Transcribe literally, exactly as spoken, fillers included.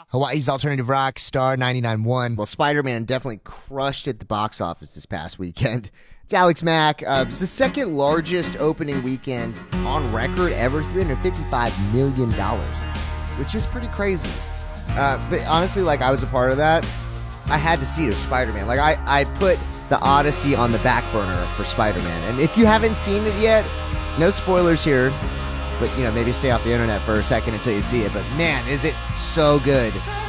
Hawaii's alternative rock, Star ninety-nine point one. Well, Spider-Man definitely crushed at the box office this past weekend. It's Alex Mack. Uh, it's the second largest opening weekend on record ever, three hundred fifty-five million dollars, which is pretty crazy. Uh, but honestly, like, I was a part of that. I had to see it as Spider-Man. Like, I, I put the Odyssey on the back burner for Spider-Man. And if you haven't seen it yet, no spoilers here, but, you know, maybe stay off the internet for a second until you see it. But, man, is it so good.